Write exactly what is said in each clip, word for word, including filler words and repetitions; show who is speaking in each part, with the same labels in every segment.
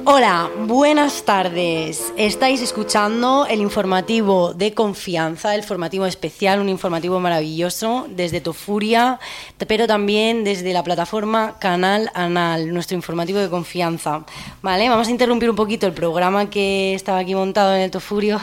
Speaker 1: Hola, buenas tardes. Estáis escuchando el informativo de confianza, el informativo especial, un informativo maravilloso desde Tofuria, pero también desde la plataforma Canal Anal, nuestro informativo de confianza. Vale, vamos a interrumpir un poquito el programa que estaba aquí montado en el Tofurio.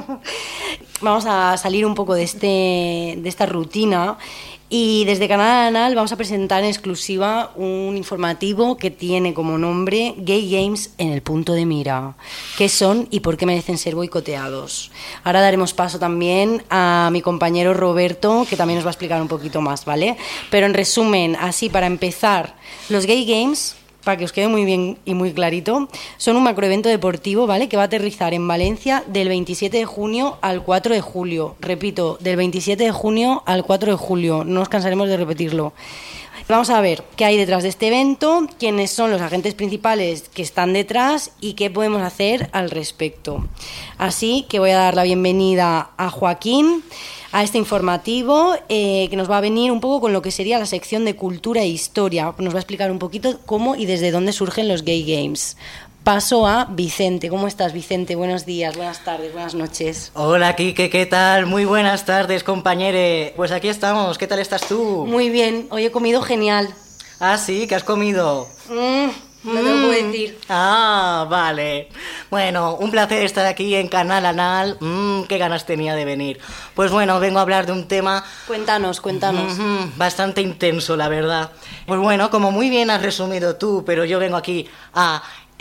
Speaker 1: Vamos a salir un poco de, este, de esta rutina. Y desde Canal Anal vamos a presentar en exclusiva un informativo que tiene como nombre Gay Games en el punto de mira. ¿Qué son y por qué merecen ser boicoteados? Ahora daremos paso también a mi compañero Roberto, que también nos va a explicar un poquito más, ¿vale? Pero en resumen, así para empezar, los Gay Games, para que os quede muy bien y muy clarito, son un macroevento deportivo, ¿vale?, que va a aterrizar en Valencia del veintisiete de junio al cuatro de julio. Repito, del veintisiete de junio al cuatro de julio. No nos cansaremos de repetirlo. Vamos a ver qué hay detrás de este evento, quiénes son los agentes principales que están detrás y qué podemos hacer al respecto. Así que voy a dar la bienvenida a Joaquín, a este informativo, eh, que nos va a venir un poco con lo que sería la sección de cultura e historia. Nos va a explicar un poquito cómo y desde dónde surgen los Gay Games. Paso a Vicente. ¿Cómo estás, Vicente? Buenos días, buenas tardes, buenas noches.
Speaker 2: Hola, Quique, ¿qué tal? Muy buenas tardes, compañere. Pues aquí estamos, ¿qué tal estás tú?
Speaker 1: Muy bien, hoy he comido genial.
Speaker 2: Ah, sí, ¿qué has comido?
Speaker 1: Mmm... No te lo puedo decir.
Speaker 2: Ah, vale. Bueno, un placer estar aquí en Canal Anal. Mmm, qué ganas tenía de venir. Pues bueno, vengo a hablar de un tema...
Speaker 1: Cuéntanos, cuéntanos.
Speaker 2: Mmm, bastante intenso, la verdad. Pues bueno, como muy bien has resumido tú, pero yo vengo aquí a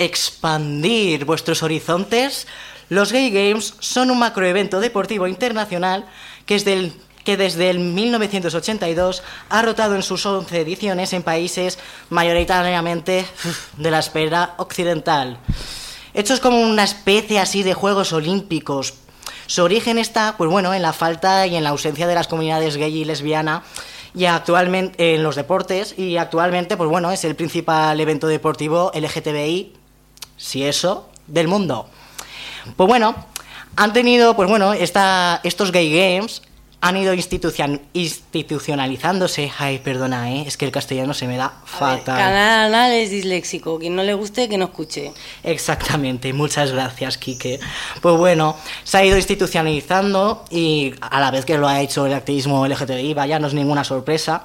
Speaker 2: expandir vuestros horizontes. Los Gay Games son un macroevento deportivo internacional que es del... que desde el mil novecientos ochenta y dos ha rotado en sus once ediciones en países mayoritariamente de la esfera occidental. Hechos como una especie así de Juegos Olímpicos. Su origen está, pues bueno, en la falta y en la ausencia de las comunidades gay y lesbiana y actualmente en los deportes, y actualmente, pues bueno, es el principal evento deportivo L G T B I, si eso, del mundo. Pues bueno, han tenido, pues bueno, esta, estos Gay Games han ido institucion, institucionalizándose. Ay, perdona, ¿eh? Es que el castellano se me da fatal.
Speaker 1: Ver, Canal Anal es disléxico. Quien no le guste, que no escuche.
Speaker 2: Exactamente. Muchas gracias, Quique. Pues bueno, se ha ido institucionalizando y a la vez que lo ha hecho el activismo L G T B I, vaya, no es ninguna sorpresa.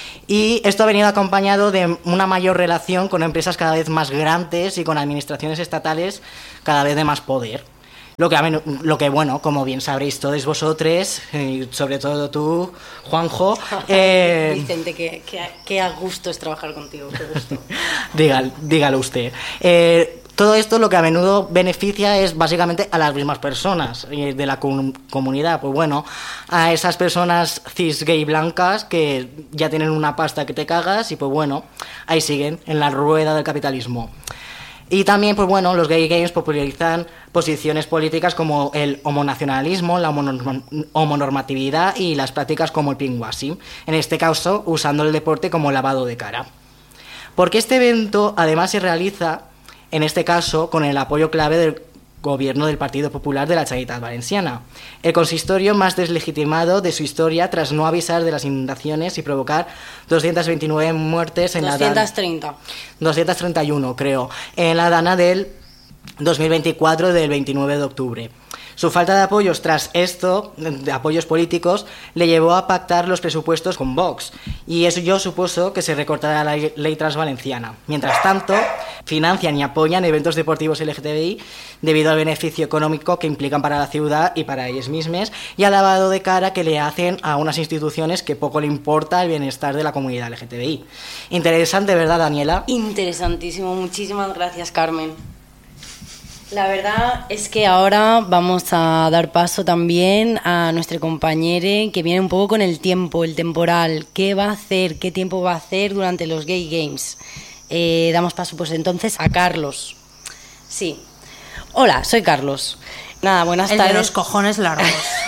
Speaker 2: Y esto ha venido acompañado de una mayor relación con empresas cada vez más grandes y con administraciones estatales cada vez de más poder. Lo que, lo que, bueno, como bien sabréis todos vosotros, y sobre todo tú, Juanjo...
Speaker 1: Eh... Vicente, que, que, que a gusto es trabajar contigo, qué gusto.
Speaker 2: Dígalo, dígalo usted. Eh, todo esto lo que a menudo beneficia es básicamente a las mismas personas de la com- comunidad. Pues bueno, a esas personas cis gay blancas que ya tienen una pasta que te cagas y pues bueno, ahí siguen en la rueda del capitalismo. Y también, pues bueno, los Gay Games popularizan posiciones políticas como el homonacionalismo, la homonormatividad y las prácticas como el pinkwashing, en este caso usando el deporte como lavado de cara. Porque este evento además se realiza, en este caso, con el apoyo clave del gobierno del Partido Popular de la Generalitat Valenciana, el consistorio más deslegitimado de su historia tras no avisar de las inundaciones y provocar doscientas veintinueve muertes en
Speaker 1: doscientas treinta.
Speaker 2: la doscientas treinta y uno, creo, en la dana del dos mil veinticuatro del veintinueve de octubre. Su falta de apoyos tras esto, de apoyos políticos, le llevó a pactar los presupuestos con Vox, y eso yo supuso que se recortará la ley transvalenciana. Mientras tanto, financian y apoyan eventos deportivos L G T B I debido al beneficio económico que implican para la ciudad y para ellos mismos, y al lavado de cara que le hacen a unas instituciones que poco le importa el bienestar de la comunidad L G T B I. Interesante, ¿verdad, Daniela?
Speaker 1: Interesantísimo. Muchísimas gracias, Carmen. La verdad es que ahora vamos a dar paso también a nuestro compañero que viene un poco con el tiempo, el temporal. ¿Qué va a hacer? ¿Qué tiempo va a hacer durante los Gay Games? Eh, damos paso pues entonces a Carlos. Sí. Hola, soy Carlos. Nada, buenas
Speaker 3: el
Speaker 1: tardes.
Speaker 3: El de los cojones largos.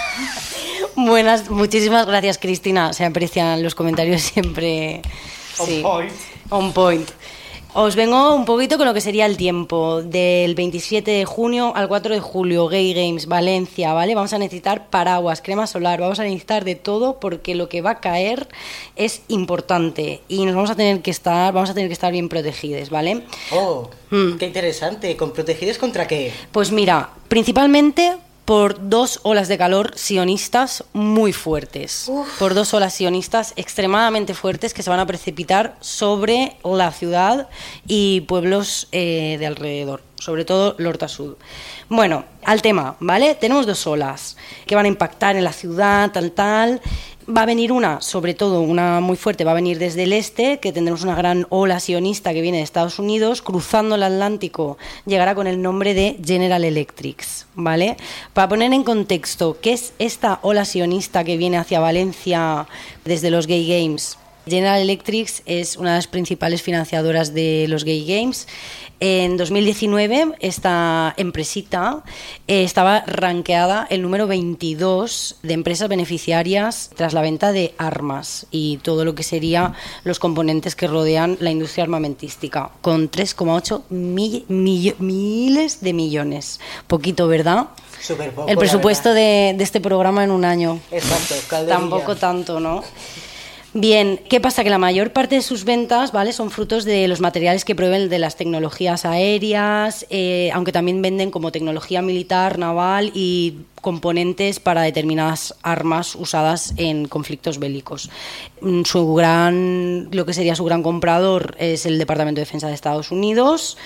Speaker 1: Buenas, muchísimas gracias, Cristina. Se aprecian los comentarios siempre.
Speaker 2: On
Speaker 1: sí,
Speaker 2: point.
Speaker 1: On point. Os vengo un poquito con lo que sería el tiempo. Del veintisiete de junio al cuatro de julio, Gay Games, Valencia, ¿vale? Vamos a necesitar paraguas, crema solar, vamos a necesitar de todo porque lo que va a caer es importante y nos vamos a tener que estar, vamos a tener que estar bien protegidos, ¿vale?
Speaker 2: Oh, mm. Qué interesante. ¿Con protegidos contra qué?
Speaker 1: Pues mira, principalmente por dos olas de calor sionistas muy fuertes. Uf. Por dos olas sionistas extremadamente fuertes que se van a precipitar sobre la ciudad y pueblos eh, de alrededor, sobre todo l'Horta Sud. Bueno, al tema, ¿vale? Tenemos dos olas que van a impactar en la ciudad, tal, tal. Va a venir una, sobre todo una muy fuerte, va a venir desde el este, que tendremos una gran ola sionista que viene de Estados Unidos, cruzando el Atlántico, llegará con el nombre de General Electric, ¿vale? Para poner en contexto, ¿qué es esta ola sionista que viene hacia Valencia desde los Gay Games? General Electric es una de las principales financiadoras de los Gay Games. En dos mil diecinueve esta empresita eh, estaba rankeada el número veintidós de empresas beneficiarias tras la venta de armas y todo lo que sería los componentes que rodean la industria armamentística, con tres coma ocho mi, mi, miles de millones. Poquito, ¿verdad?
Speaker 2: Súper poco,
Speaker 1: el presupuesto de, de este programa en un año.
Speaker 2: Exacto, calderilla.
Speaker 1: Tampoco tanto, ¿no? Bien, ¿qué pasa? Que la mayor parte de sus ventas, ¿vale?, son frutos de los materiales que proveen de las tecnologías aéreas, eh, aunque también venden como tecnología militar, naval y componentes para determinadas armas usadas en conflictos bélicos. Su gran, lo que sería su gran comprador es el Departamento de Defensa de Estados Unidos.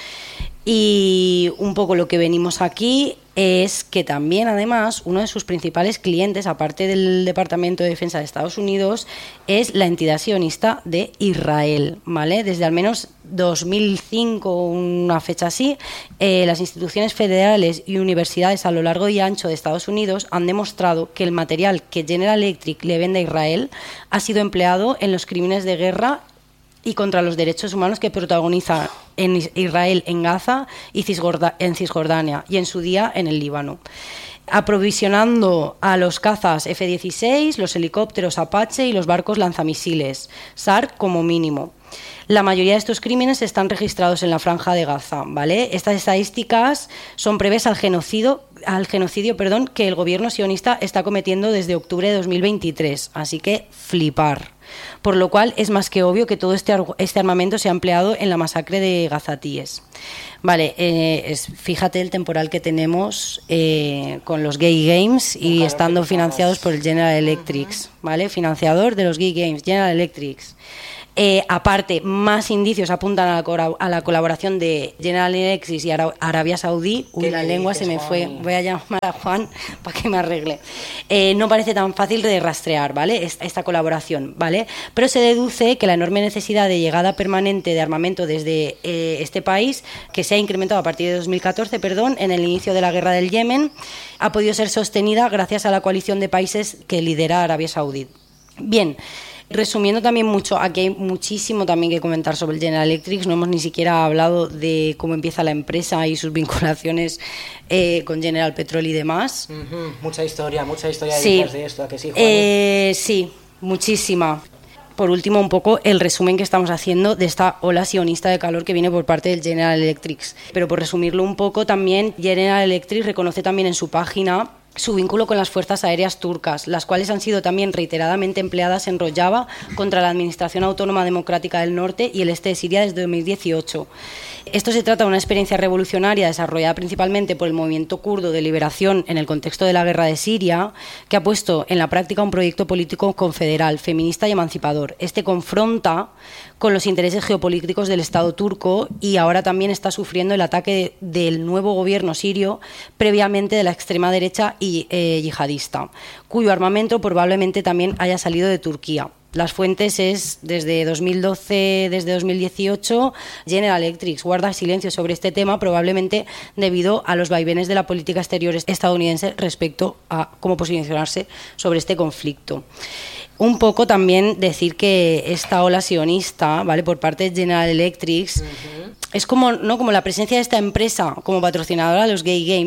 Speaker 1: Y un poco lo que venimos aquí es que también, además, uno de sus principales clientes, aparte del Departamento de Defensa de Estados Unidos, es la entidad sionista de Israel, ¿vale? Desde al menos dos mil cinco, una fecha así, eh, las instituciones federales y universidades a lo largo y ancho de Estados Unidos han demostrado que el material que General Electric le vende a Israel ha sido empleado en los crímenes de guerra y contra los derechos humanos que protagoniza en Israel, en Gaza y en Cisjordania y en su día en el Líbano, aprovisionando a los cazas F dieciséis, los helicópteros Apache y los barcos lanzamisiles S A R como mínimo. La mayoría de estos crímenes están registrados en la Franja de Gaza, ¿vale? Estas estadísticas son previas al genocidio, al genocidio, perdón, que el gobierno sionista está cometiendo desde octubre de dos mil veintitrés, así que flipar. Por lo cual es más que obvio que todo este, este armamento se ha empleado en la masacre de gazatíes. Vale, eh, es, fíjate el temporal que tenemos eh, con los Gay Games y claro, estando financiados por el General Electric, ¿vale? Financiador de los Gay Games, General Electric. Eh, aparte, más indicios apuntan a la, a la colaboración de General Electric y Ara- Arabia Saudí. Uy, la lengua se me Juan? fue. Voy a llamar a Juan para que me arregle. Eh, no parece tan fácil de rastrear, ¿vale? Esta, esta colaboración, ¿vale? Pero se deduce que la enorme necesidad de llegada permanente de armamento desde eh, este país, que se ha incrementado a partir de dos mil catorce, perdón, en el inicio de la guerra del Yemen, ha podido ser sostenida gracias a la coalición de países que lidera Arabia Saudí. Bien. Resumiendo también mucho, aquí hay muchísimo también que comentar sobre el General Electric. No hemos ni siquiera hablado de cómo empieza la empresa y sus vinculaciones eh, con General Petrol y demás.
Speaker 2: Uh-huh. Mucha historia, mucha historia
Speaker 1: sí.
Speaker 2: detrás de esto, ¿a que sí, Juan?
Speaker 1: Eh, sí, muchísima. Por último, un poco el resumen que estamos haciendo de esta ola sionista de calor que viene por parte del General Electric. Pero por resumirlo un poco, también General Electric reconoce también en su página su vínculo con las fuerzas aéreas turcas, las cuales han sido también reiteradamente empleadas en Rojava contra la Administración Autónoma Democrática del Norte y el este de Siria desde dos mil dieciocho. Esto se trata de una experiencia revolucionaria desarrollada principalmente por el movimiento kurdo de liberación en el contexto de la guerra de Siria, que ha puesto en la práctica un proyecto político confederal, feminista y emancipador. Este confronta con los intereses geopolíticos del Estado turco y ahora también está sufriendo el ataque del nuevo gobierno sirio, previamente de la extrema derecha y eh, yihadista, cuyo armamento probablemente también haya salido de Turquía. Las fuentes es desde dos mil doce, desde dos mil dieciocho, General Electric guarda silencio sobre este tema, probablemente debido a los vaivenes de la política exterior estadounidense respecto a cómo posicionarse sobre este conflicto. Un poco también decir que esta ola sionista, ¿vale?, por parte de General Electric, uh-huh. es como, ¿no?, como la presencia de esta empresa como patrocinadora de los Gay Games,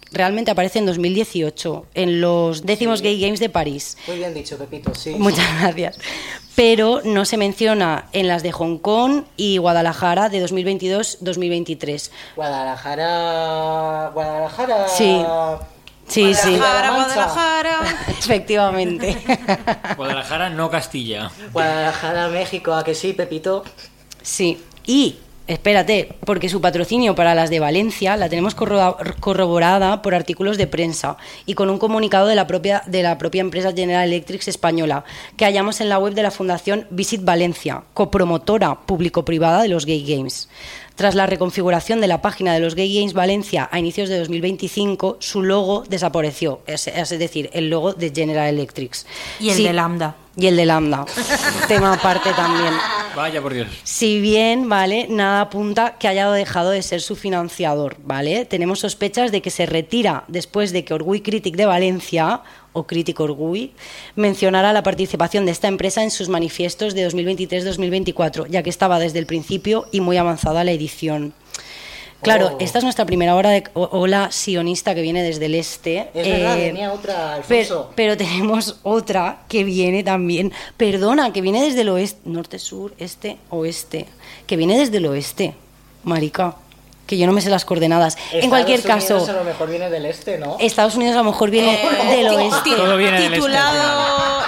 Speaker 1: realmente aparece en dos mil dieciocho, en los décimos
Speaker 2: Sí.
Speaker 1: Gay Games de París.
Speaker 2: Muy bien dicho, Pepito, sí.
Speaker 1: Muchas gracias. Pero no se menciona en las de Hong Kong y Guadalajara de dos mil veintidós dos mil veintitrés.
Speaker 2: Guadalajara... Guadalajara...
Speaker 1: Sí. Sí, sí.
Speaker 3: Guadalajara, Guadalajara.
Speaker 1: Efectivamente.
Speaker 4: Guadalajara, no Castilla.
Speaker 2: Guadalajara, México, ¿a que sí, Pepito?
Speaker 1: Sí. Y, espérate, porque su patrocinio para las de Valencia la tenemos corro- corroborada por artículos de prensa y con un comunicado de la propia, de la propia empresa General Electric española que hallamos en la web de la Fundación Visit Valencia, copromotora público-privada de los Gay Games. Tras la reconfiguración de la página de los Gay Games Valencia a inicios de dos mil veinticinco, su logo desapareció, es, es decir, el logo de General Electric.
Speaker 3: Y el
Speaker 1: Sí,
Speaker 3: de Lambda.
Speaker 1: Y el de Lambda, tema aparte también.
Speaker 4: Vaya por Dios.
Speaker 1: Si bien, ¿vale? Nada apunta que haya dejado de ser su financiador, ¿vale? Tenemos sospechas de que se retira después de que Orgui Critic de Valencia, o Critic Orgui, mencionara la participación de esta empresa en sus manifiestos de dos mil veintitrés dos mil veinticuatro, ya que estaba desde el principio y muy avanzada la edición. Claro,
Speaker 2: Oh.
Speaker 1: esta es nuestra primera hora de o- ola sionista que viene desde el este.
Speaker 2: Es verdad,
Speaker 1: Eh,
Speaker 2: venía otra,
Speaker 1: Pero,
Speaker 2: Alfonso.
Speaker 1: pero tenemos otra que viene también, perdona, que viene desde el oeste, norte, sur, este, oeste, que viene desde el oeste, marica, que yo no me sé las coordenadas. En cualquier
Speaker 2: Estados Unidos
Speaker 1: caso,
Speaker 2: a lo mejor viene del este, ¿no?
Speaker 1: Estados Unidos a lo mejor viene
Speaker 3: Eh,
Speaker 1: del
Speaker 3: ti-
Speaker 1: oeste.
Speaker 3: ti-
Speaker 4: Todo viene del este,
Speaker 3: titulado,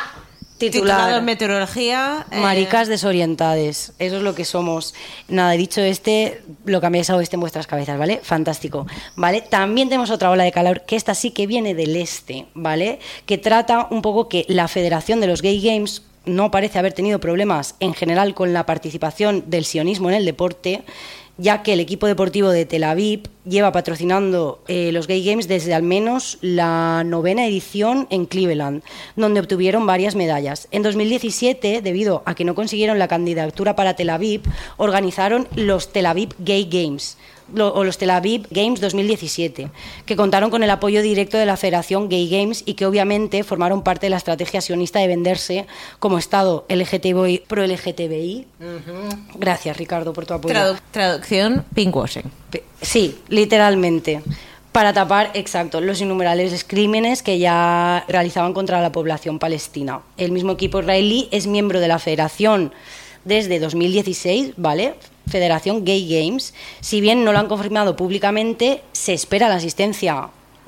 Speaker 3: titulado
Speaker 1: Titular.
Speaker 3: en meteorología. eh,
Speaker 1: Maricas desorientades, eso es lo que somos. Nada, dicho este, lo cambiáis a oeste en vuestras cabezas, ¿vale? Fantástico, ¿vale? También tenemos otra ola de calor, que esta sí que viene del este, ¿vale? Que trata un poco que la Federación de los Gay Games no parece haber tenido problemas en general con la participación del sionismo en el deporte, ya que el equipo deportivo de Tel Aviv lleva patrocinando eh, los Gay Games desde al menos la novena edición en Cleveland, donde obtuvieron varias medallas. En dos mil diecisiete, debido a que no consiguieron la candidatura para Tel Aviv, organizaron los Tel Aviv Gay Games, lo- o los Tel Aviv Games dos mil diecisiete, que contaron con el apoyo directo de la Federación Gay Games y que obviamente formaron parte de la estrategia sionista de venderse como Estado L G T B I, pro-L G T B I. Gracias, Ricardo, por tu apoyo.
Speaker 3: tradu- traducción, pinkwashing.
Speaker 1: Pe- Sí, literalmente. Para tapar, exacto, los innumerables crímenes que ya realizaban contra la población palestina. El mismo equipo israelí es miembro de la Federación desde dos mil dieciséis, ¿vale? Federación Gay Games. Si bien no lo han confirmado públicamente, se espera la asistencia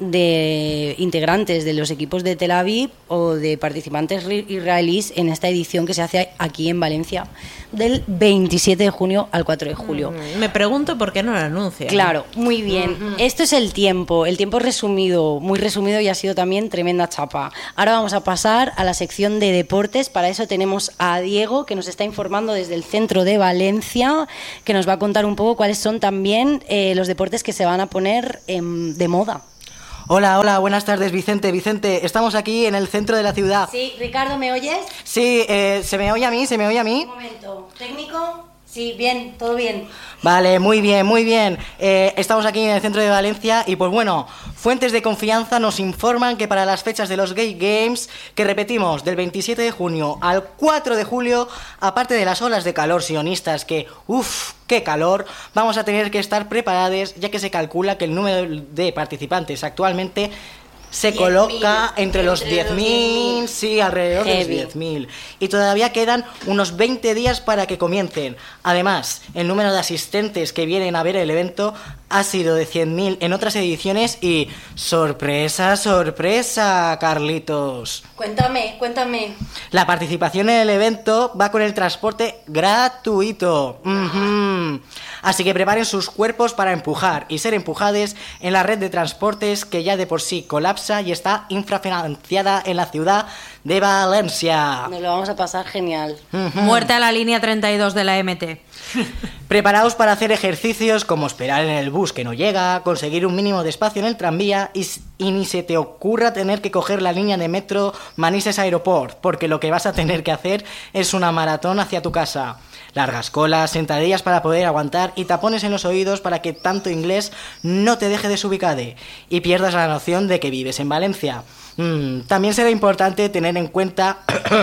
Speaker 1: de integrantes de los equipos de Tel Aviv o de participantes ri- israelíes en esta edición que se hace aquí en Valencia del veintisiete de junio al cuatro de julio.
Speaker 3: Mm, Me pregunto por qué no lo anuncian.
Speaker 1: Claro, muy bien. Esto es el tiempo, el tiempo resumido, muy resumido y ha sido también tremenda chapa. Ahora vamos a pasar a la sección de deportes. Para eso tenemos a Diego, que nos está informando desde el centro de Valencia, que nos va a contar un poco cuáles son también eh, los deportes que se van a poner em, de moda.
Speaker 2: Hola, hola, buenas tardes, Vicente. Vicente, estamos aquí en el centro de la ciudad.
Speaker 1: Sí, Ricardo, ¿me oyes?
Speaker 2: Sí, eh, ¿se me oye a mí? ¿Se me oye a mí?
Speaker 1: Un momento. ¿Técnico? Sí, bien, todo bien.
Speaker 2: Vale, muy bien, muy bien. Eh, estamos aquí en el centro de Valencia y pues bueno, fuentes de confianza nos informan que para las fechas de los Gay Games, que repetimos, del veintisiete de junio al cuatro de julio, aparte de las olas de calor sionistas que, uff, qué calor, vamos a tener que estar preparados ya que se calcula que el número de participantes actualmente se
Speaker 1: diez
Speaker 2: coloca
Speaker 1: mil,
Speaker 2: entre los
Speaker 1: entre
Speaker 2: diez
Speaker 1: los
Speaker 2: mil,
Speaker 1: diez mil.
Speaker 2: sí, alrededor de los
Speaker 1: Heavy.
Speaker 2: diez mil. Y todavía quedan unos veinte días para que comiencen. Además, el número de asistentes que vienen a ver el evento ha sido de cien mil en otras ediciones y sorpresa, sorpresa, Carlitos.
Speaker 1: Cuéntame, cuéntame.
Speaker 2: La participación en el evento va con el transporte gratuito. Ujú. Así que preparen sus cuerpos para empujar y ser empujados en la red de transportes que ya de por sí colapsa y está infrafinanciada en la ciudad de Valencia.
Speaker 1: Nos lo vamos a pasar genial.
Speaker 3: Muerte a la línea treinta y dos de la M T.
Speaker 2: Preparaos para hacer ejercicios como esperar en el bus que no llega, conseguir un mínimo de espacio en el tranvía y, s- y ni se te ocurra tener que coger la línea de metro Manises Aeroport, porque lo que vas a tener que hacer es una maratón hacia tu casa. Largas colas, sentadillas para poder aguantar y tapones en los oídos para que tanto inglés no te deje desubicade y pierdas la noción de que vives en Valencia. Mm, también será importante tener en cuenta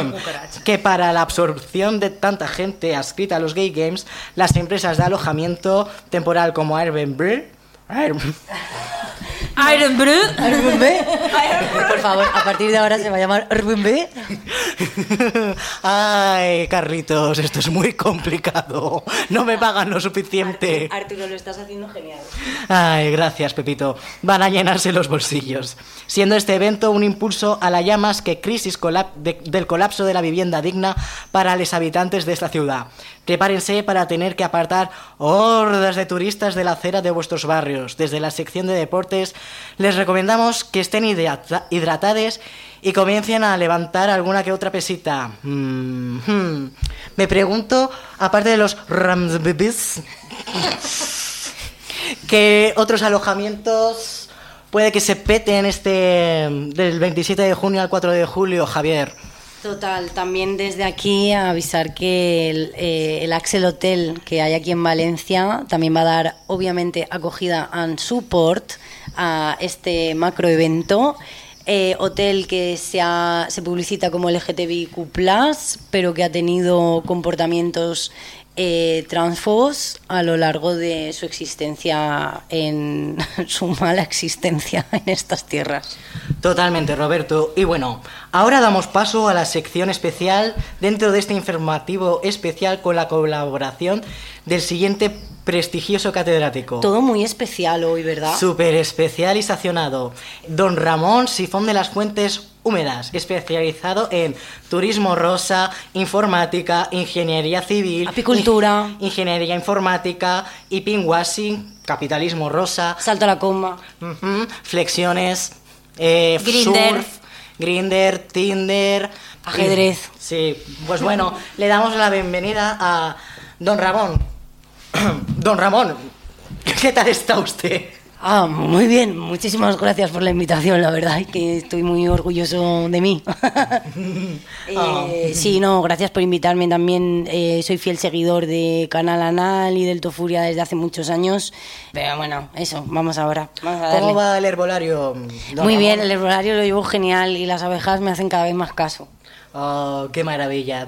Speaker 2: que para la absorción de tanta gente adscrita a los Gay Games, las empresas de alojamiento temporal como Airbnb, Air-
Speaker 3: Iron Brut.
Speaker 1: Arbumbe. Por favor, a partir de ahora se va a llamar Arbumbe.
Speaker 2: Ay, Carlitos, esto es muy complicado. No me pagan lo suficiente.
Speaker 1: Arturo, lo estás haciendo genial.
Speaker 2: Ay, gracias, Pepito. Van a llenarse los bolsillos. Siendo este evento un impulso a la ya más que crisis colap- de- del colapso de la vivienda digna para los habitantes de esta ciudad. Prepárense para tener que apartar hordas de turistas de la acera de vuestros barrios. Desde la sección de deportes les recomendamos que estén hidrata- hidratados y comiencen a levantar alguna que otra pesita. Mm, hmm. Me pregunto, aparte de los Ramsbibis, ¿qué otros alojamientos puede que se peten este del veintisiete de junio al cuatro de julio, Javier?
Speaker 1: Total, también desde aquí a avisar que el, eh, el Axel Hotel que hay aquí en Valencia también va a dar, obviamente, acogida and support a este macroevento. Eh, hotel que se, ha- se publicita como L G T B I Q plus, pero que ha tenido comportamientos eh, transfobos a lo largo de su existencia, en su mala existencia en estas tierras.
Speaker 2: Totalmente, Roberto. Y bueno, ahora damos paso a la sección especial dentro de este informativo especial con la colaboración del siguiente prestigioso catedrático.
Speaker 1: Todo muy especial hoy, ¿verdad?
Speaker 2: Súper especializacionado. Don Ramón Sifón de las Fuentes Húmedas, especializado en turismo rosa, informática, ingeniería civil,
Speaker 1: Apicultura.
Speaker 2: in- ingeniería informática, y pinkwashing, capitalismo rosa,
Speaker 1: Salto a la coma.
Speaker 2: ujú, flexiones, eh,
Speaker 3: Grindr.
Speaker 2: surf, Grinder, Tinder,
Speaker 1: Ajedrez.
Speaker 2: Sí, pues bueno, le damos la bienvenida a Don Ramón. Don Ramón, ¿qué tal está usted?
Speaker 1: Ah, muy bien. Muchísimas gracias por la invitación, la verdad, y que estoy muy orgulloso de mí. Eh, sí, no, gracias por invitarme también. Eh, soy fiel seguidor de Canal Anal y del Tofuria desde hace muchos años. Pero bueno, eso, vamos ahora. Vamos a darle.
Speaker 2: ¿Cómo va el herbolario? Don
Speaker 1: Muy
Speaker 2: Ramón?
Speaker 1: bien, el herbolario lo llevo genial y las abejas me hacen cada vez más caso.
Speaker 2: Oh, qué maravilla.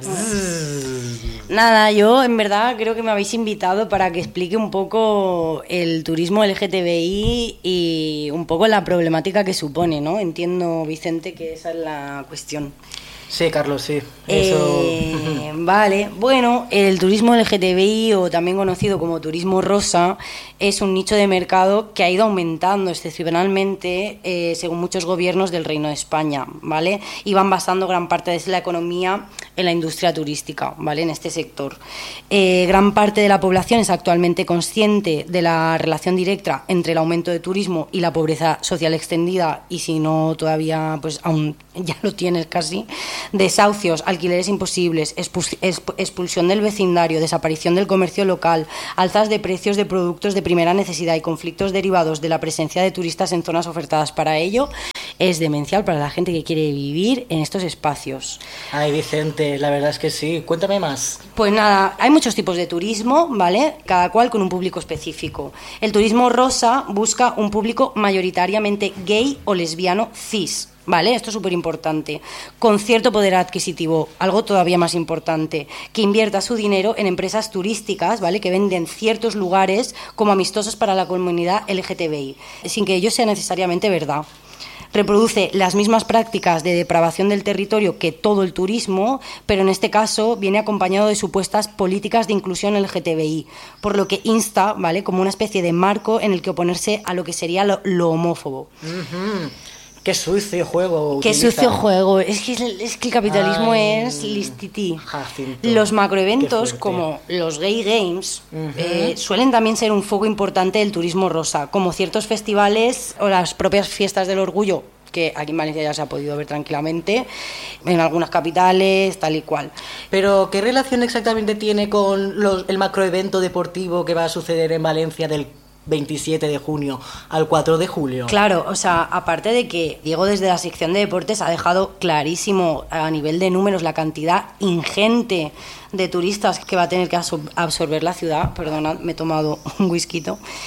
Speaker 2: Bzzz.
Speaker 1: Nada, yo en verdad creo que me habéis invitado para que explique un poco el turismo L G T B I y un poco la problemática que supone, ¿no? Entiendo, Vicente, que esa es la cuestión.
Speaker 2: Sí, Carlos, sí. Eso.
Speaker 1: Eh, vale, bueno, el turismo L G T B I, o también conocido como turismo rosa, es un nicho de mercado que ha ido aumentando excepcionalmente eh, según muchos gobiernos del Reino de España, ¿vale? Y van basando gran parte de la economía en la industria turística, ¿vale? En este sector. Eh, gran parte de la población es actualmente consciente de la relación directa entre el aumento de turismo y la pobreza social extendida, y si no todavía, pues aún ya lo tienes casi. Desahucios, alquileres imposibles, expu- exp- expulsión del vecindario, desaparición del comercio local, alzas de precios de productos de primera necesidad y conflictos derivados de la presencia de turistas en zonas ofertadas para ello, es demencial para la gente que quiere vivir en estos espacios.
Speaker 2: Ay, Vicente, la verdad es que sí. Cuéntame más.
Speaker 1: Pues nada, hay muchos tipos de turismo, ¿vale? Cada cual con un público específico. El turismo rosa busca un público mayoritariamente gay o lesbiano cis, ¿vale? Esto es súper importante. Con cierto poder adquisitivo, algo todavía más importante, que invierta su dinero en empresas turísticas, ¿vale? Que venden ciertos lugares como amistosos para la comunidad L G T B I, sin que ello sea necesariamente verdad. Reproduce las mismas prácticas de depravación del territorio que todo el turismo, pero en este caso viene acompañado de supuestas políticas de inclusión L G T B I, por lo que insta, ¿vale?, como una especie de marco en el que oponerse a lo que sería lo, lo homófobo.
Speaker 2: Ujú. Qué sucio juego.
Speaker 1: Qué
Speaker 2: utiliza.
Speaker 1: sucio juego. Es que, es que el capitalismo
Speaker 2: Ay,
Speaker 1: es listití.
Speaker 2: Jacinto.
Speaker 1: Los
Speaker 2: Qué
Speaker 1: macroeventos,
Speaker 2: fuerte.
Speaker 1: como los Gay Games,
Speaker 2: Ujú.
Speaker 1: eh, suelen también ser un foco importante del turismo rosa, como ciertos festivales o las propias fiestas del orgullo, que aquí en Valencia ya se ha podido ver tranquilamente, en algunas capitales, tal y cual.
Speaker 2: Pero, ¿qué relación exactamente tiene con los, el macroevento deportivo que va a suceder en Valencia del veintisiete de junio al cuatro de julio?
Speaker 1: Claro, o sea, aparte de que Diego desde la sección de deportes ha dejado clarísimo a nivel de números la cantidad ingente de turistas que va a tener que absor- absorber la ciudad. Perdonad, me he tomado un whisky.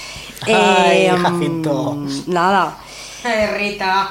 Speaker 2: Ay, Jacinto.
Speaker 1: Nada.
Speaker 3: Rita.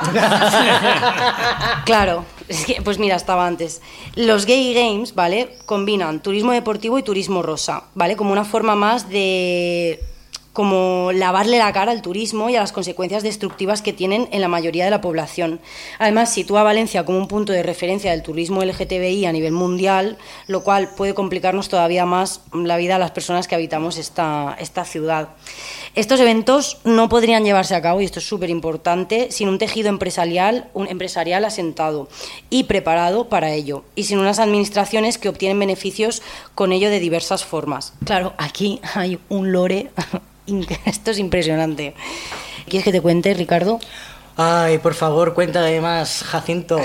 Speaker 1: Claro, es que, pues mira, estaba antes. Los Gay Games, ¿vale?, combinan turismo deportivo y turismo rosa, ¿vale?, como una forma más de como lavarle la cara al turismo y a las consecuencias destructivas que tienen en la mayoría de la población. Además, sitúa a Valencia como un punto de referencia del turismo L G T B I a nivel mundial, lo cual puede complicarnos todavía más la vida a las personas que habitamos esta, esta ciudad. Estos eventos no podrían llevarse a cabo, y esto es súper importante, sin un tejido empresarial, un empresarial asentado y preparado para ello, y sin unas administraciones que obtienen beneficios con ello de diversas formas. Claro, aquí hay un lore. Esto es impresionante. ¿Quieres que te cuente, Ricardo?
Speaker 2: Ay, por favor, cuéntame más, Jacinto.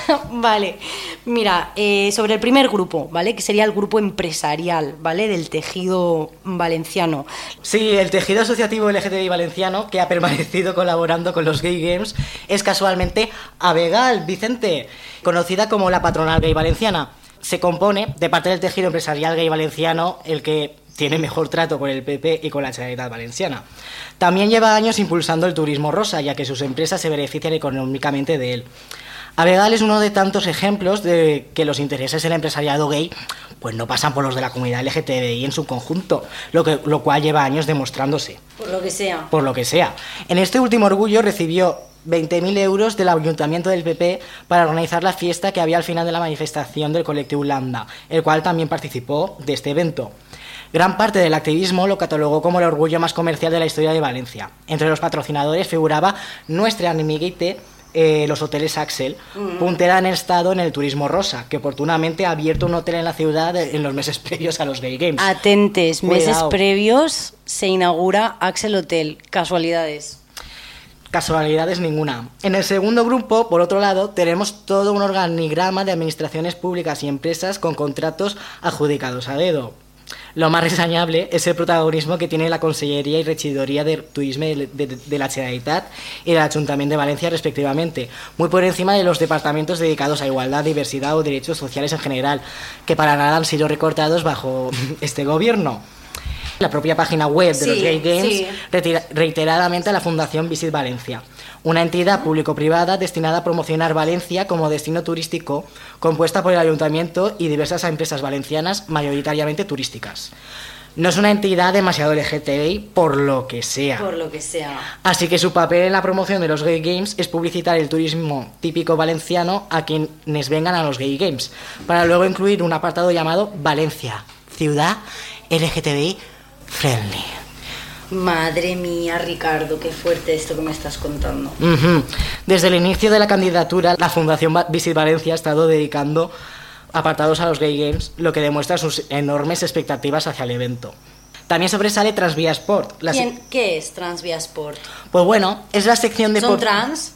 Speaker 1: Vale, mira, eh, sobre el primer grupo, ¿vale? Que sería el grupo empresarial, ¿vale? Del tejido valenciano.
Speaker 2: Sí, el tejido asociativo L G T B I valenciano, que ha permanecido colaborando con los Gay Games, es casualmente Abegal, Vicente, conocida como la patronal gay valenciana. Se compone de parte del tejido empresarial gay valenciano, el que tiene mejor trato con el P P y con la Generalitat Valenciana. También lleva años impulsando el turismo rosa, ya que sus empresas se benefician económicamente de él. Abegal es uno de tantos ejemplos de que los intereses del empresariado gay pues no pasan por los de la comunidad L G T B I en su conjunto, lo, que, lo cual lleva años demostrándose.
Speaker 1: Por lo que sea.
Speaker 2: Por lo que sea. En este último orgullo recibió veinte mil euros del Ayuntamiento del P P para organizar la fiesta que había al final de la manifestación del colectivo Lambda, el cual también participó de este evento. Gran parte del activismo lo catalogó como el orgullo más comercial de la historia de Valencia. Entre los patrocinadores figuraba nuestra amiguite, eh, los hoteles Axel, mm. puntera en el estado en el turismo rosa, que oportunamente ha abierto un hotel en la ciudad en los meses previos a los Gay Games.
Speaker 1: Atentes, Cuidado. Meses previos se inaugura Axel Hotel. Casualidades.
Speaker 2: Casualidades ninguna. En el segundo grupo, por otro lado, tenemos todo un organigrama de administraciones públicas y empresas con contratos adjudicados a dedo. Lo más reseñable es el protagonismo que tiene la Consellería y Regidoria de Turisme de, de, de la Generalitat y del Ayuntamiento de Valencia, respectivamente, muy por encima de los departamentos dedicados a igualdad, diversidad o derechos sociales en general, que para nada han sido recortados bajo este gobierno. La propia página web de sí, los Gay Games sí. retira, reiteradamente a la Fundación Visit Valencia, una entidad público-privada destinada a promocionar Valencia como destino turístico, compuesta por el Ayuntamiento y diversas empresas valencianas, mayoritariamente turísticas. No es una entidad demasiado L G T B I, por lo que sea.
Speaker 1: Por lo que sea.
Speaker 2: Así que su papel en la promoción de los Gay Games es publicitar el turismo típico valenciano a quienes vengan a los Gay Games, para luego incluir un apartado llamado Valencia, ciudad L G T B I friendly.
Speaker 1: Madre mía, Ricardo, qué fuerte esto que me estás contando.
Speaker 2: Uh-huh. Desde el inicio de la candidatura, la Fundación Visit Valencia ha estado dedicando apartados a los Gay Games, lo que demuestra sus enormes expectativas hacia el evento. También sobresale Transvía Sport. La
Speaker 1: ¿Quién, ¿Qué es Transvía Sport?
Speaker 2: Pues bueno, es la sección de...
Speaker 1: ¿Son por... trans?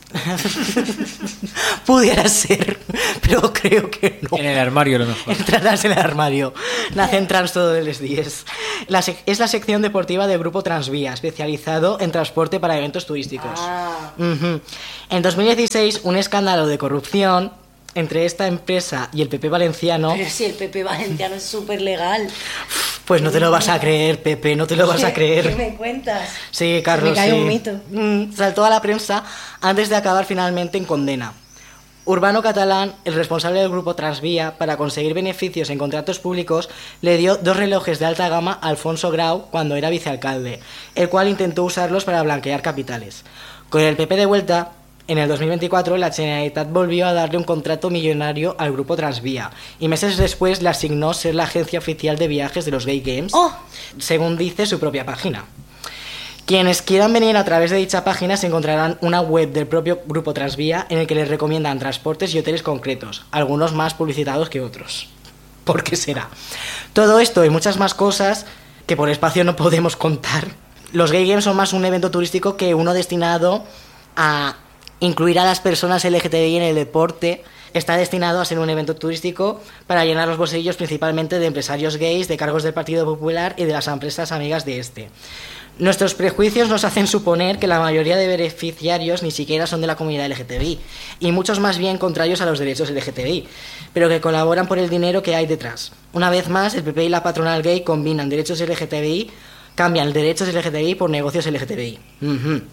Speaker 2: Pudiera ser, pero creo que no.
Speaker 4: En el armario, a lo mejor.
Speaker 2: Entrarás en el armario. Nacen trans todos los días. La sec- es la sección deportiva del Grupo Transvía, especializado en transporte para eventos turísticos.
Speaker 1: Ah.
Speaker 2: Uh-huh. En dos mil dieciséis, un escándalo de corrupción entre esta empresa y el P P valenciano...
Speaker 1: Pero si el P P valenciano es súper legal.
Speaker 2: Pues no te lo vas a creer, Pepe, no te lo vas a creer.
Speaker 1: ¿Qué me cuentas?
Speaker 2: Sí, Carlos,
Speaker 1: me cae
Speaker 2: sí.
Speaker 1: un mito.
Speaker 2: Mm, saltó a la prensa antes de acabar finalmente en condena. Urbano Catalán, el responsable del grupo Transvía, para conseguir beneficios en contratos públicos, le dio dos relojes de alta gama a Alfonso Grau cuando era vicealcalde, el cual intentó usarlos para blanquear capitales. Con el P P de vuelta, en el dos mil veinticuatro, la Generalitat volvió a darle un contrato millonario al grupo Transvía y meses después le asignó ser la agencia oficial de viajes de los Gay Games,
Speaker 1: oh.
Speaker 2: según dice su propia página. Quienes quieran venir a través de dicha página se encontrarán una web del propio grupo Transvía en el que les recomiendan transportes y hoteles concretos, algunos más publicitados que otros. ¿Por qué será? Todo esto y muchas más cosas que por espacio no podemos contar. Los Gay Games son más un evento turístico que uno destinado a incluir a las personas L G T B I en el deporte. Está destinado a ser un evento turístico para llenar los bolsillos principalmente de empresarios gays, de cargos del Partido Popular y de las empresas amigas de este. Nuestros prejuicios nos hacen suponer que la mayoría de beneficiarios ni siquiera son de la comunidad L G T B I, y muchos más bien contrarios a los derechos L G T B I, pero que colaboran por el dinero que hay detrás. Una vez más, el P P y la patronal gay combinan derechos L G T B I, cambian derechos L G T B I por negocios L G T B I. Uh-huh.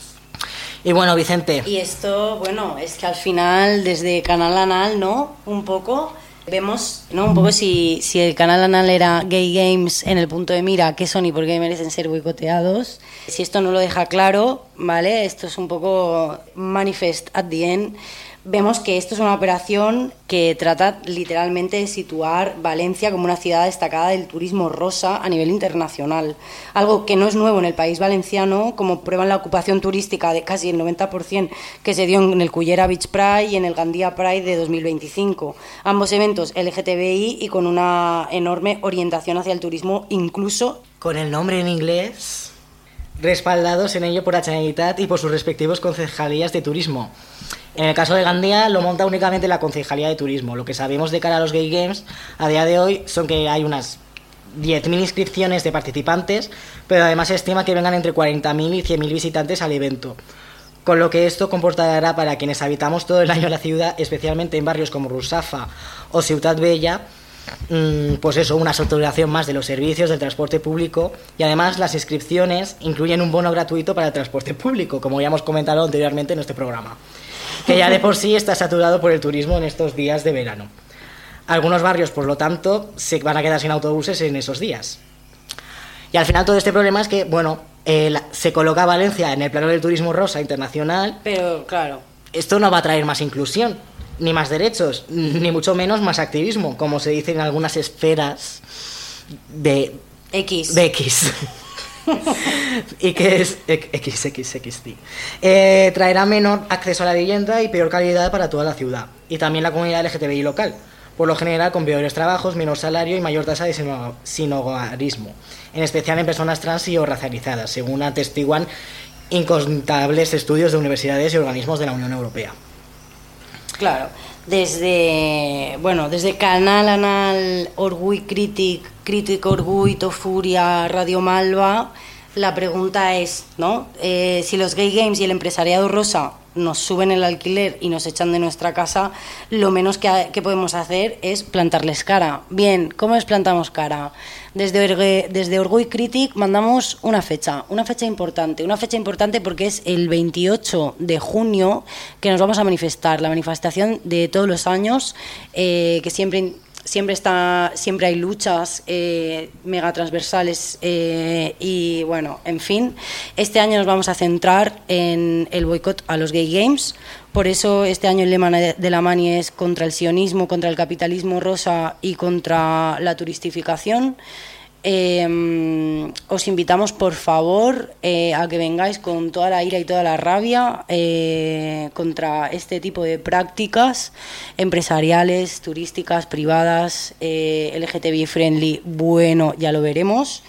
Speaker 2: Y bueno, Vicente.
Speaker 1: Y esto, bueno, es que al final, desde Canal Anal, ¿no? Un poco, Vemos, ¿no? Un poco si, si el canal Anal era Gay Games en el punto de mira, qué son y por qué merecen ser boicoteados. Si esto no lo deja claro, ¿vale? Esto es un poco manifest at the end. Vemos que esto es una operación que trata literalmente de situar Valencia como una ciudad destacada del turismo rosa a nivel internacional. Algo que no es nuevo en el país valenciano, como prueban la ocupación turística de casi el noventa por ciento que se dio en el Cullera Beach Pride y en el Gandía Pride de dos mil veinticinco. Ambos eventos L G T B I y con una enorme orientación hacia el turismo, incluso
Speaker 2: con el nombre en inglés, respaldados en ello por la Generalitat y por sus respectivos concejalías de turismo. En el caso de Gandía lo monta únicamente la Concejalía de Turismo. Lo que sabemos de cara a los Gay Games a día de hoy son que hay unas diez mil inscripciones de participantes, pero además se estima que vengan entre cuarenta mil y cien mil visitantes al evento. Con lo que esto comportará para quienes habitamos todo el año la ciudad, especialmente en barrios como Russafa o Ciutat Bella, pues eso, una saturación más de los servicios del transporte público, y además las inscripciones incluyen un bono gratuito para el transporte público, como ya hemos comentado anteriormente en este programa, que ya de por sí está saturado por el turismo en estos días de verano. Algunos barrios, por lo tanto, se van a quedar sin autobuses en esos días. Y al final todo este problema es que, bueno, eh, la, se coloca a Valencia en el plano del turismo rosa internacional,
Speaker 1: pero claro,
Speaker 2: esto no va a traer más inclusión, ni más derechos, ni mucho menos más activismo, como se dice en algunas esferas de
Speaker 1: X.
Speaker 2: De X. Y que es X, X, X, T. Eh, traerá menor acceso a la vivienda y peor calidad para toda la ciudad. Y también la comunidad L G T B I local, por lo general con peores trabajos, menor salario y mayor tasa de sinhogarismo, en especial en personas trans y o racializadas, según atestiguan incontables estudios de universidades y organismos de la Unión Europea.
Speaker 1: Claro, desde, bueno, desde Canal Anal, Orgull Crític, Crític Orgull, Tofuria, Radio Malva, la pregunta es, ¿no? Eh, si los Gay Games y el empresariado rosa nos suben el alquiler y nos echan de nuestra casa, lo menos que, que podemos hacer es plantarles cara. Bien, ¿cómo les plantamos cara? Desde, desde Orgull Crític mandamos una fecha, una fecha importante, una fecha importante porque es el veintiocho de junio que nos vamos a manifestar, la manifestación de todos los años, eh, que siempre... Siempre está, siempre hay luchas eh, mega transversales eh, y bueno, en fin, este año nos vamos a centrar en el boicot a los Gay Games. Por eso este año el lema de la Mani es contra el sionismo, contra el capitalismo rosa y contra la turistificación. Eh, os invitamos por favor eh, a que vengáis con toda la ira y toda la rabia eh, contra este tipo de prácticas empresariales, turísticas, privadas, eh, L G T B I friendly. Bueno, ya lo veremos.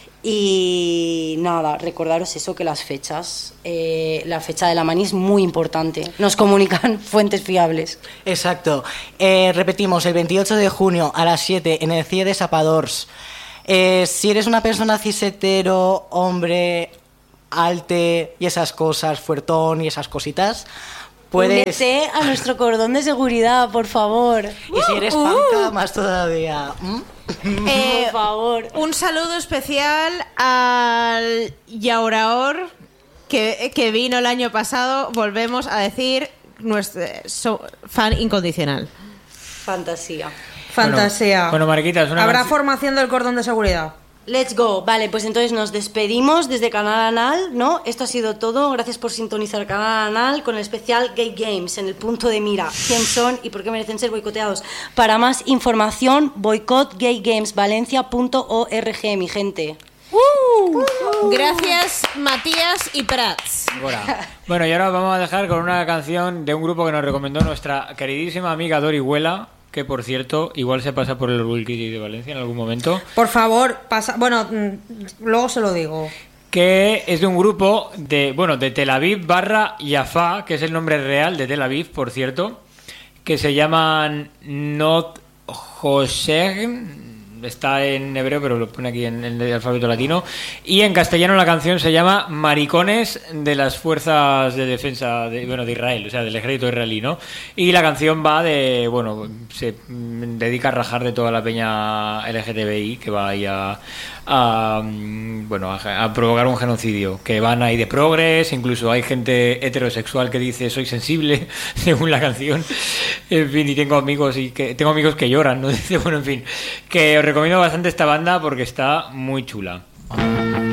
Speaker 1: Y nada, recordaros eso, que las fechas, eh, la fecha de la Mani es muy importante, nos comunican fuentes fiables.
Speaker 2: Exacto, eh, repetimos, el veintiocho de junio a las siete en el C I E de Sapadors. Eh, si eres una persona cis-hetero, hombre, alte y esas cosas, fuertón y esas cositas, puedes...
Speaker 1: Únete a nuestro cordón de seguridad, por favor.
Speaker 2: Y si eres panca, uh. más todavía. ¿Mm?
Speaker 5: Eh,
Speaker 1: por favor.
Speaker 5: Un saludo especial al Yauraor, que, que vino el año pasado. Volvemos a decir nuestro so, fan incondicional.
Speaker 1: Fantasía.
Speaker 5: Fantasía.
Speaker 4: Bueno, bueno, Mariquitas, una
Speaker 5: ¿Habrá
Speaker 4: canci-
Speaker 5: formación del cordón de seguridad?
Speaker 1: Let's go. Vale, pues entonces nos despedimos desde Canal Anal, ¿no? Esto ha sido todo. Gracias por sintonizar Canal Anal con el especial Gay Games en el punto de mira. ¿Quién son y por qué merecen ser boicoteados? Para más información, boicot gay games valencia punto org, mi gente.
Speaker 5: Uh, Gracias, Matías y Prats.
Speaker 4: Ahora. Bueno, y ahora vamos a dejar con una canción de un grupo que nos recomendó nuestra queridísima amiga Dori Huela, que por cierto, igual se pasa por el Orgull Crític de Valencia en algún momento.
Speaker 5: Por favor, pasa. Bueno, luego se lo digo.
Speaker 4: Que es de un grupo de, bueno, de Tel Aviv barra Jaffa, que es el nombre real de Tel Aviv, por cierto, que se llaman Not Hoseg, está en hebreo, pero lo pone aquí en, en el alfabeto latino. Y en castellano la canción se llama Maricones de las Fuerzas de Defensa de, bueno, de Israel, o sea, del ejército israelí, ¿no? Y la canción va de, bueno, se dedica a rajar de toda la peña L G T B I que va ahí a, a bueno, a, a provocar un genocidio, que van ahí de progres, incluso hay gente heterosexual que dice soy sensible, según la canción. En fin, y tengo amigos y que tengo amigos que lloran, ¿no? Dice, bueno, en fin, que os recomiendo bastante esta banda porque está muy chula.